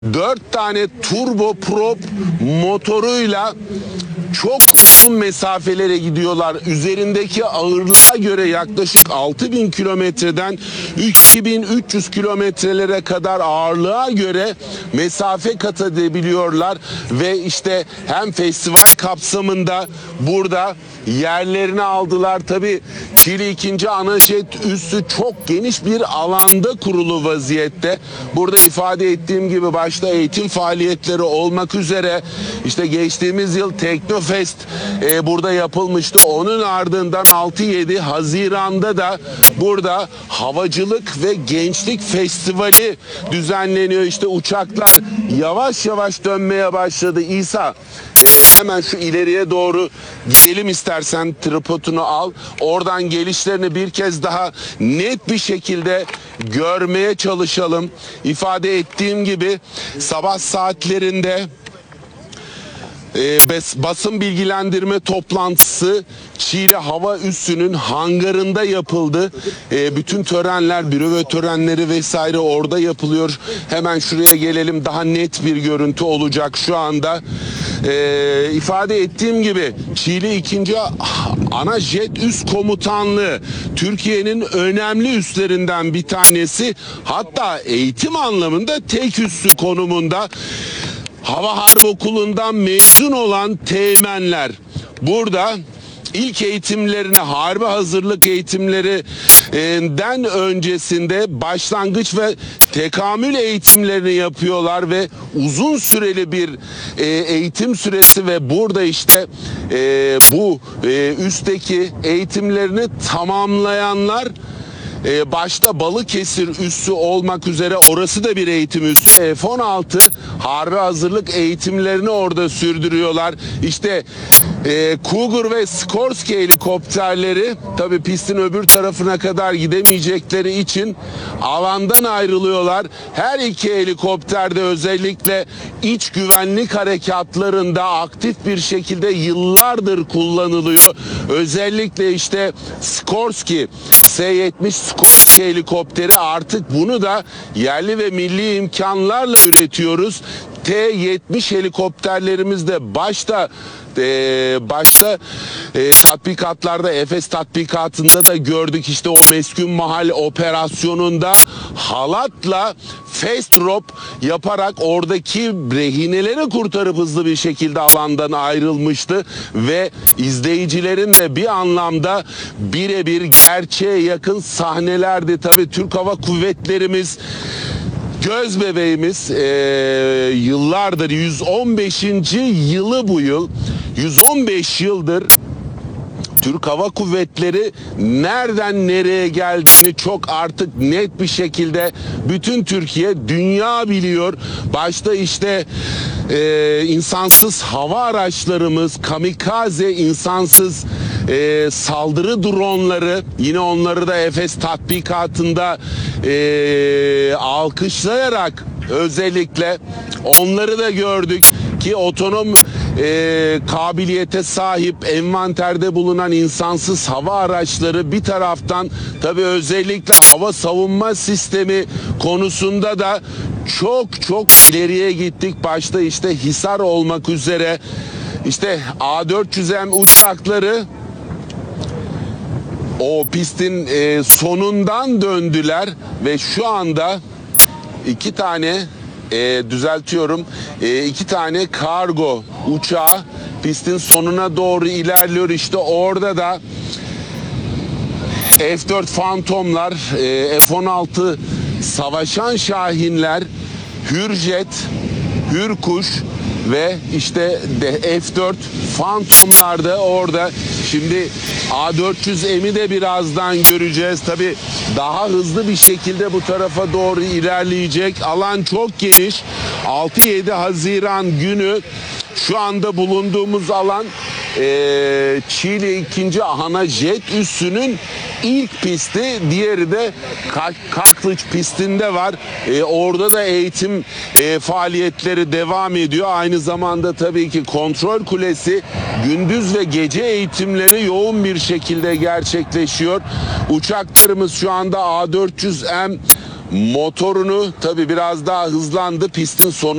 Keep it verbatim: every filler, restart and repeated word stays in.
Dört tane turboprop motoruyla çok uzun mesafelere gidiyorlar. Üzerindeki ağırlığa göre yaklaşık altı bin kilometreden üç bin üç yüz kilometrelere kadar ağırlığa göre mesafe kat edebiliyorlar. Ve işte hem festival kapsamında burada yerlerini aldılar. Tabii Çiğli ikinci Anajet üssü çok geniş bir alanda kurulu vaziyette. Burada ifade ettiğim gibi başta eğitim faaliyetleri olmak üzere işte geçtiğimiz yıl Teknofest e, burada yapılmıştı. Onun ardından altı yedi Haziran'da da burada Havacılık ve Gençlik Festivali düzenleniyor. İşte uçaklar yavaş yavaş dönmeye başladı. İsa, e, hemen şu ileriye doğru gidelim istersen, tripodunu al. Oradan gelişlerini bir kez daha net bir şekilde görmeye çalışalım. İfade ettiğim gibi sabah saatlerinde e, basın bilgilendirme toplantısı Çiğli Hava Üssü'nün hangarında yapıldı. E, bütün törenler, büro törenleri vesaire orada yapılıyor. Hemen şuraya gelelim, daha net bir görüntü olacak şu anda. E, ifade ettiğim gibi Çiğli ikinci Anajet Üs Komutanlığı Türkiye'nin önemli üslerinden bir tanesi. Hatta eğitim anlamında tek üssü konumunda. Hava Harp Okulu'ndan mezun olan teğmenler burada ilk eğitimlerini, harbi hazırlık eğitimlerinden öncesinde başlangıç ve tekamül eğitimlerini yapıyorlar ve uzun süreli bir eğitim süresi ve burada işte bu üstteki eğitimlerini tamamlayanlar, Ee, başta Balıkesir üssü olmak üzere, orası da bir eğitim üssü. F on altı harbi hazırlık eğitimlerini orada sürdürüyorlar. İşte e, Cougar ve Skorsky helikopterleri tabii pistin öbür tarafına kadar gidemeyecekleri için alandan ayrılıyorlar. Her iki helikopter de özellikle iç güvenlik harekatlarında aktif bir şekilde yıllardır kullanılıyor. Özellikle işte Skorsky S yetmiş Skorsky helikopteri, artık bunu da yerli ve milli imkanlarla üretiyoruz. T yetmiş helikopterlerimiz de başta e, başta e, tatbikatlarda, Efes tatbikatında da gördük. İşte o meskun mahal operasyonunda halatla fast drop yaparak oradaki rehineleri kurtarıp hızlı bir şekilde alandan ayrılmıştı ve izleyicilerin de bir anlamda birebir gerçeğe yakın sahnelerdi. Tabii Türk Hava Kuvvetlerimiz göz bebeğimiz, e, yıllardır, yüz on beşinci yılı bu yıl, yüz on beş yıldır Türk Hava Kuvvetleri nereden nereye geldiğini çok artık net bir şekilde bütün Türkiye, dünya biliyor. Başta işte e, insansız hava araçlarımız, kamikaze insansız e, saldırı dronları, yine onları da Efes tatbikatında e, alkışlayarak özellikle onları da gördük ki otonom e, kabiliyete sahip envanterde bulunan insansız hava araçları bir taraftan, tabii özellikle hava savunma sistemi konusunda da çok çok ileriye gittik. Başta işte Hisar olmak üzere işte A dört yüz M uçakları o pistin e, sonundan döndüler ve şu anda iki tane e, düzeltiyorum e, iki tane kargo uçağı pistin sonuna doğru ilerliyor. İşte orada da F dört Phantom'lar, e, F on altı savaşan Şahinler, Hürjet, Hürkuş ve işte de F dört Phantom'lar da orada. Şimdi A dört yüz M'i de birazdan göreceğiz. Tabii daha hızlı bir şekilde bu tarafa doğru ilerleyecek. Alan çok geniş. altı yedi Haziran günü şu anda bulunduğumuz alan e, Çiğli ikinci Anajet üssünün ilk pisti. Diğeri de Kaklıç pistinde var. E, orada da eğitim e, faaliyetleri devam ediyor. Aynı zamanda tabii ki kontrol kulesi gündüz ve gece eğitimleri yoğun bir şekilde gerçekleşiyor. Uçaklarımız şu anda A dört yüz M motorunu tabii biraz daha hızlandı. Pistin sonu